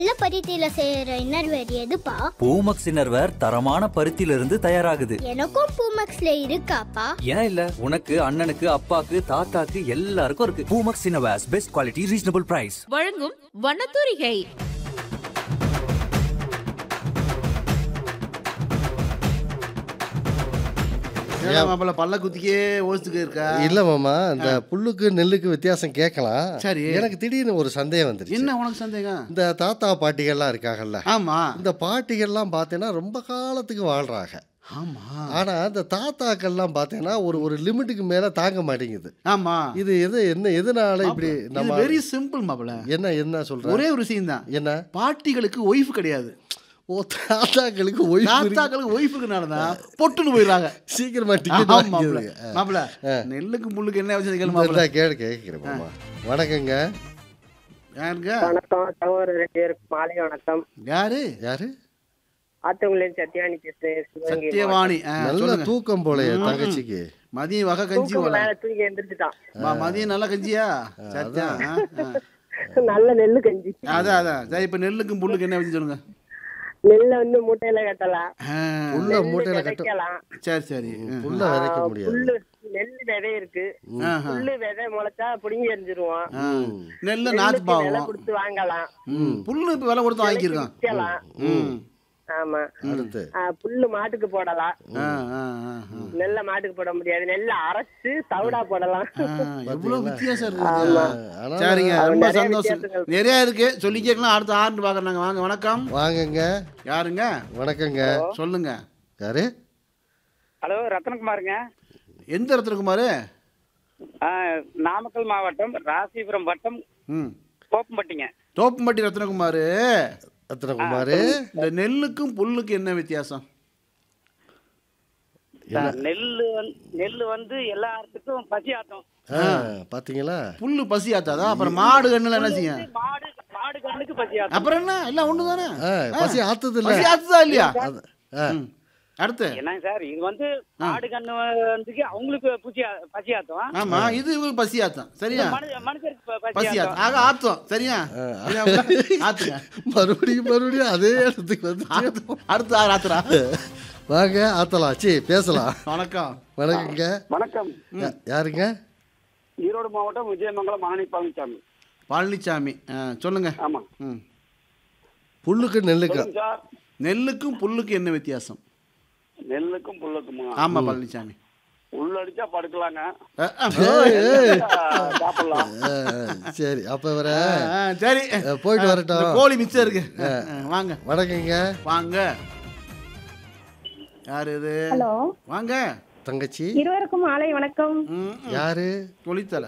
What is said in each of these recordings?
நல்ல பருத்தியில செய்யற இன்னர்வேர் எதுப்பா? பூமக்ஸ் இன்னர்வேர் தரமான பருத்தியில இருந்து தயாராகுது. எனக்கும் பூமக்ஸ்ல இருக்காப்பா? ஏன் இல்ல, உனக்கு அண்ணனுக்கு அப்பாக்கு தாத்தாக்கு எல்லாருக்கும் இருக்கு. Poomex innerwears, best quality, reasonable price. வழங்கும் வண்ணத்தூரிகை. பல்ல குத்திக்கே ஓசிச்சுக்க இருக்கா? இல்ல மாமா, இந்த புல்லுக்கு நெல்லுக்கு வித்தியாசம் கேட்கலாம். சரி. எனக்கு திடீர்னு ஒரு சந்தேகம் வந்துருச்சு. என்ன உனக்கு சந்தேகம்? இந்த தாத்தா பாட்டிகள்லாம் இருக்காங்கல்ல, ஆமா இந்த பாட்டிகள்லாம் பார்த்தீங்கன்னா ரொம்ப காலத்துக்கு வாழ்றாங்க. ஆமா ஆனா இந்த தாத்தாக்கள்லாம் பார்த்தீங்கன்னா ஒரு லிமிட்டுக்கு மேல தாங்க மாட்டேங்குது. ஆமா இது எதனால இப்படி நம்ம வெரி சிம்பிள் மாப்பிள. என்ன சொல்ற? ஒரே ஒரு விஷயம் தான். என்ன? பாட்டிகளுக்கு ஒய்ஃப் கிடையாது. ஓ, தாத்தாக்களுக்கு தாத்தாக்களுக்கு ஒய்ஃப் இருக்கனாலதான் பொட்டுன்னு போயிடுறாங்க சீக்கிரமா டிக்கெட் மாப்பிள. நெல்லுக்கு முள்ளுக்கு என்ன வச்சது மாப்பிள? கேட்கிறேன் மாமா. வணக்கங்க. யாருங்க? வணக்கம் சகோதரர் 2 பேருக்கு மாலை வணக்கம். யாரு? ஆத்தங்குளேன் சத்யானி பேசுறேன். சத்யவாணி. நல்ல தூக்கம் போலயே தங்கச்சிக்கு. மதியம் வகை கஞ்சி தூங்கி எந்திரிச்சுட்டான். மதியம் நல்லா கஞ்சியா? சத்யா நல்ல நெல்லு கஞ்சி. அதான் இப்ப நெல்லுக்கும் புல்லுக்கு என்ன வச்சு சொல்லுங்க. நெல்ல வந்து மூட்டையில கட்டலாம், புல்ல மூட்டையில விதைக்கலாம். சரி புல்ல விதைக்க முடியாது. புல்லு நெல்லு விதை இருக்கு. புல்லு விதை முளைச்சா புடுங்கி எரிஞ்சிருவோம். நெல்லு நாத்து விலை பாவம். கொடுத்து வாங்கலாம். புல்லு இப்ப விலை கொடுத்து வாங்கிருக்கான். விற்கலாம். ஆமா. அடுத்து புல்லு மாட்டுக்கு போடலாம். நெல்ல மாட்டுக்கு போட முடியாது. நெல்ல அரைச்சு தவிடா போடலாம். எவ்வளவு வித்தியாசம் இருக்கு. சரிங்க, ரொம்ப சந்தோஷம். நிறைய இருக்கு சொல்லி கேட்கலாம். அடுத்த ஆண்டு பாக்குறாங்க. வாங்க. வணக்கம். வாங்கங்க. யாருங்க? வணக்கங்க. சொல்லுங்க. யாரு? ஹலோ, ரத்னகுமாருங்க. எந்த ரத்னகுமாரு? நாமக்கல் மாவட்டம் ராசிபுரம் வட்டம் தோப்பம்பட்டிங்க. தோப்பம்பட்டி ரத்னகுமாரு. ரத்னகுமாரு, இந்த நெல்லுக்கும் புல்லுக்கும் என்ன வித்தியாசம்? நெல்லு வந்து எல்லாத்துக்கும் பசி ஆட்டம். பாத்தீங்களா? புல்லு பசி ஆத்தாதா? அப்புறம் மாடு கண்ணுல என்ன செய்யும்? மாடு கண்ணுக்கு பசி ஆட்டம். அப்புறம் என்ன, எல்லாம் ஒண்ணுதானே? பசி ஆத்துது இல்ல? பசி ஆத்துதா இல்லையா? அடுத்து என்னங்க சார், இது வந்து மாடு கண்ணு வந்து அவங்களுக்கு பசி ஆட்டம். ஆமா, இது இவங்களுக்கு பசி ஆத்தம். சரியா? மனுஷருக்கு பசி பசி ஆத்தம். ஆட்டம். ஆக ஆத்தம். சரியா? ஆத்துங்க. மறுபடியும் அதே இடத்துக்கு வந்து அடுத்து யார் ஆத்துறா? வாங்க, ஆத்தலாம். பேசலாம். வணக்கம். வணக்கங்க. வணக்கம். யாருங்க? ஈரோடு மாவட்டம் விஜயமங்கலம் மாணி பழனிசாமி. பழனிசாமி, சொல்லுங்க. ஆமா. புல்லுக்கு நெல்லுக்கு சார், நெல்லுக்கும் புல்லுக்கும் என்ன வித்தியாசம்? நெல்லுக்கும் புல்லுக்குமா? ஆமா பழனிசாமி. உள்ளடிச்சா படுக்கலாங்க, சாப்பிடலாம். சரி, அப்ப வர. சரி, போயிட்டு வரட்டும். கோழி மிச்சம் இருக்கு. வாங்க. வணக்கங்க. வாங்க. யாரு இது? ஹலோ, வாங்க தங்கச்சி. இருவருக்கும் மாலை வணக்கம். யாரு? குளித்தலை.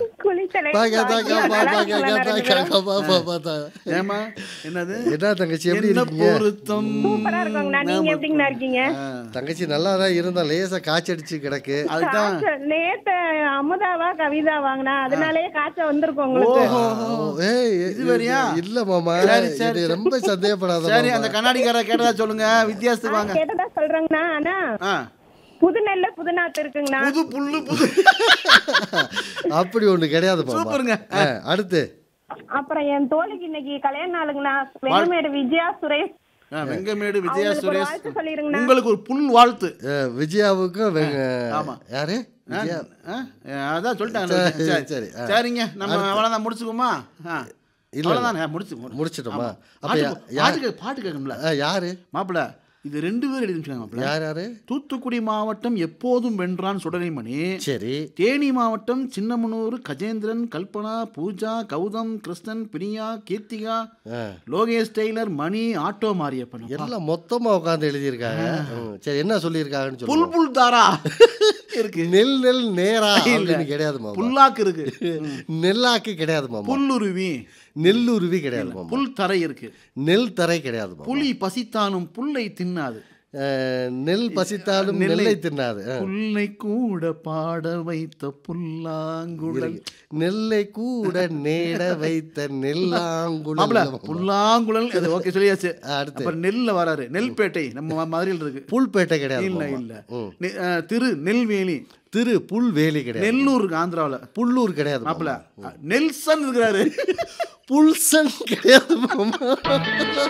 ஏமா என்னது? என்ன தங்கச்சி, எப்படி இருக்கீங்க? பொருத்தம். நீங்க எப்படிங்கண்ணா இருக்கீங்க? தங்கச்சி நல்லா தான் இருந்தா, லேசா காய்ச்சடிச்சு கிடக்கு. அதுதான் நேத்து அமுதாவா கவிதா வாங்கினா, அதனாலயே காய்ச்ச வந்திருக்கும் உங்களுக்கு. இது வரியா? இல்ல மாமா, இது ரொம்ப சந்தேகப்படாத. சரி, அந்த கண்ணாடிக்கார கேட்டதா சொல்லுங்க. வித்தியாசத்துக்கு வாங்க. கேட்டதா சொல்றாங்கண்ணா. ஆனா புது நெல்ல புது நாத்து இருக்குங்கண்ணா. புது புல்லு புது அப்படி ஒண்ணு கிடையாது மாமா. சூப்பருங்க. அடுத்து அப்புறம் என் தோழிக்கு இன்னைக்கு கல்யாண நாளுங்கண்ணா. வெங்கமேடு விஜயா சுரேஷ். வெங்கமேடு விஜயா சுரேஷ், வாழ்த்து சொல்லிருங்கண்ணா. உங்களுக்கு ஒரு புல் வாழ்த்து. விஜயாவுக்கும். ஆமா. யாரு? அதான் சொல்லிட்டாங்க. சரி. சரிங்க, நம்ம அவ்வளவுதான் முடிச்சுக்குமா? இல்ல, முடிச்சிட்டோமா? பாட்டு கேட்கணும்ல. யாரு? மாப்பிள்ள, இது 2 பேர் எழுதிருக்காங்க. யாரு? தூத்துக்குடி மாவட்டம் எப்போதும் வென்றான் சுடலைமணி. சரி. தேனி மாவட்டம் சின்னமனூர் கஜேந்திரன், கல்பனா, பூஜா, கௌதம், கிருஷ்ணன், பிரியா, கீர்த்திகா, லோகேஷ் டெய்லர், மணி, ஆட்டோ மாரியப்பன். எல்லாம் மொத்தமா உட்கார்ந்து எழுதியிருக்காங்க. சரி, என்ன சொல்லியிருக்காங்கன்னு சொல்லு. புல் தாரா இருக்கு. நெல் நேரா அப்படின்னு கிடையாது மாமா. புல்லாக்கு இருக்கு. நெல்லாக்கு கிடையாது மாமா. புல்லுருவி. நெல்லுருவி கிடையாது மாமா. புல் தரை இருக்கு. நெல் தரை கிடையாது மாமா. புலி பசித்தானும் புல்லை தின்னாது. நெல் பசித்தாலும் நெல்லை தின்னாது. புல்லை கூட பாட வைத்த புல்லாங்குழல், நெல்லை கூட நேட வைத்த நெல்லாங்குழல். புல்லாங்குழல். ஓகே, சொல்லியாச்சு. அடுத்து நெல்ல வராரு. நெல்பேட்டை நம்ம மதுரையில் இருக்கு. புல்பேட்டை கிடையாது. இல்ல. திரு நெல்வேலி. திரு புல்வேலி கிடையாது. நெல்லூர் இருக்கு ஆந்திராவில். புல்லூர் கிடையாது. மாப்பிள்ள, நெல்சன் இருக்கிறாரு. புல்சன் கிடையாது.